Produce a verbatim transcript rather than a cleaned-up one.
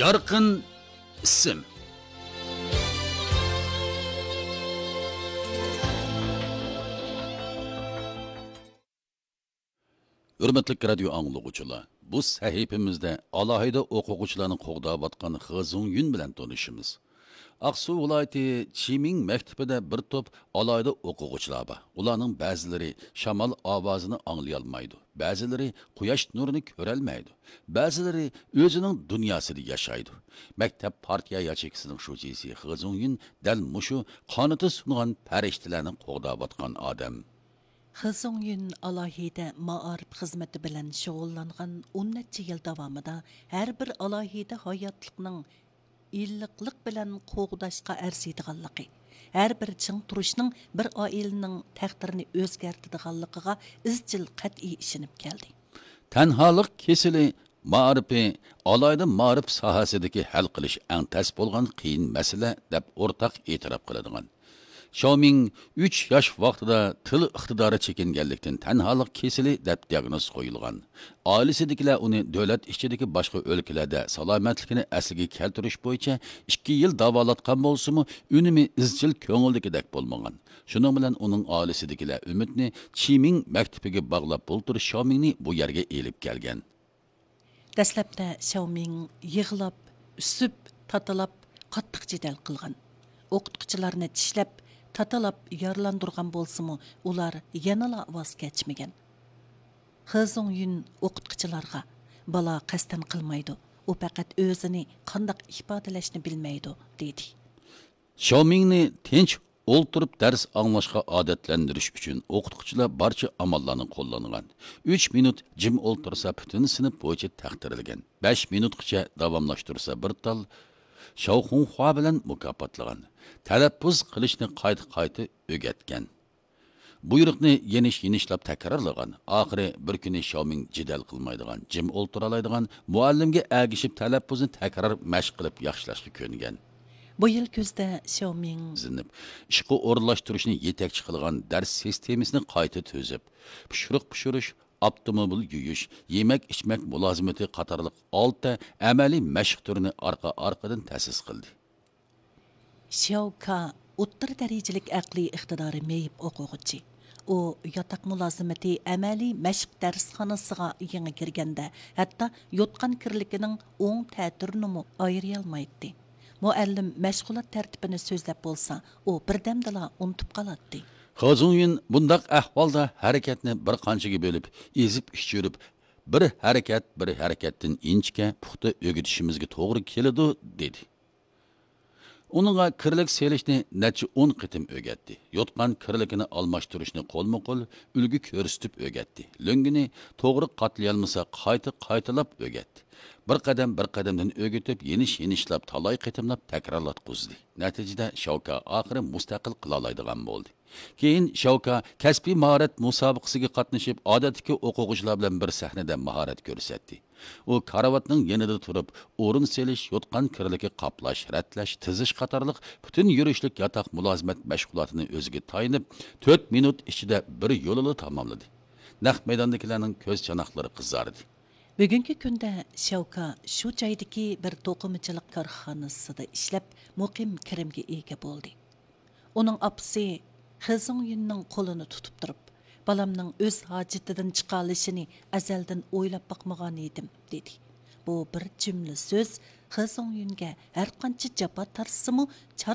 Yorqin ism. Hürmetli radio anglagıçılar, bu sahifimizde alohida o'quvchilarni qo'g'dayotgan Xizun Yun bilan tanishimiz. Aqsu viloyati Chiming maktabida bir to'p alohida o'quvchilar bor. Ularning ba'zilari shamol ovozini anglay olmaydi, ba'zilari quyosh nurini ko'ra olmaydi, ba'zilari o'zining dunyosida yashaydi. Maktab partiya yachekisining shujisi Xizun Yun dal mushu qonati sungan farishtalarni qo'g'dayotgan odam. Xizun Yun alohida ma'arif xizmati bilan shug'ullangan o'n necha yil davomida har bir alohida hayotlikning illiqlik bilan qo'g'dashga arziydiganligi, har bir ching turishning bir oilaning taqdirini o'zgartiradiganligiga izchil qat'iy ishinib keldi. Tanholik kesili ma'rifi alohida ma'rif sohasidagi hal qilish eng tas bo'lgan qiyin masala deb o'rtaq e'tirof qiladigan. Xiaoming uch yosh vaqtida til iqtidori chekinganlikdan tanholik kesili deb diagnoz qo'yilgan. Oilasidagilar uni davlat ichidagi boshqa o'lkalarda salomatligini asliga keltirish bo'yicha ikki yil davolatgan bo'lsa-mu, unimi izchil ko'ngildagidek bo'lmagan. Shuning bilan uning oilasidagilar umidni Chiming maktabiga bog'lab o'ltirish Xiaomingni bu yerga elib kelgan. Dastlabda Xiaoming yig'lab, usib, tatalab, qattiq jidal qilgan. O'qituvchilarni tishlab, tatalab yarlandırgan bolsa-mu, ular yanala voz kechmagan. Xizun Yun o'qituvchilarga bala qasdan qilmaydi, u faqat o'zini qanday ifodalashni bilmaydi, dedi. Xiaomingni tinch o'ltirib dars anglashga odatlantirish uchun o'qituvchilar barcha amallarni qo'llangan. uch minut jim o'ltirsa butun sinf bo'yicha taqdirilgan. besh minutgacha davomlashtirsa bir tal Xiaohunhua bilan mukofotlagan. Talaffuz qilishni qayta-qayta o'rgatgan. Buyruqni yenish-yenishlab takrorlagan. Oxiri bir kuni Xiaoming jidal qilmaydigan, jim o'ltira oladigan, muallimga agishib talaffuzni takror mashq qilib yaxshilashga ko'ngan. Bu yil kuzda Xiaoming zinib ishqi o'rinlashtirishni yetakchi qilgan dars sistemasini qayta tuzib, pishiriq pishirish, avtomobil yuyish, yemak ichmak mulozimati qatorliq olti amaliy mashq turini orqa-orqadan ta'sis qildi. Xiaoka o'ttir darajalik aqliy iqtidori meyib o'quvchi. U yotoq mulozimati amaliy mashq darsxonasiga yangi kirganda, hatto yotgan kirligining o'ng ta'tirini ayira olmaydi. Muallim mashg'ulot tartibini so'zlab bo'lsa, u birdamdala unutib qoladi. Xizun Yun bundaq ahvolda harakatni bir qanchaga bo'lib, ezib ishchirib, bir harakat bir harakatdan inchga puxta o'rgatishimizga to'g'ri keladi, dedi. Uningga kirlik selishni necha o'n qitim o'rgatdi. Yotgan kirlikini almashtirishni qo'lma-qo'l ulgu ko'rsatib o'rgatdi. Lo'ngini to'g'ri qatlayolmasa qayta-qaytalab o'rgatdi. Bir qadam bir qadamdan o'rgatib, yenish-yenishlab, talay qitimlab takrorlatqizdi. Natijada Xiaoka oxiri mustaqil qila oladigan bo'ldi. Keyin Xiaoka kasbiy mahorat musobaqasiga qatnashib, odatdagi o'quvchilar bilan bir sahnada mahorat ko'rsatdi. U karavatning yanida turib, o'rin selish, yotgan kirligi qaplash, ratlash, tizish qatorliq butun yurishlik yotoq mulozimat mashg'ulotini o'ziga tayinib, to'rt minut ichida bir yo'lini tamomladi. Naq maydondagilarning ko'z chanoqlari qizardi. Bugungi kunda Xiaoka shu joydagi bir to'qimachilik korxonasida ishlab, muqim kirimga ega bo'ldi. Uning opasi Xizun Yunning qo'lini tutib turib, balamning o'z hojatidan chiqolishini azaldan o'ylab boqmagan edim, dedi. Bu bir jumla so'z Xizun Yunga har qancha jafo tartsa-mu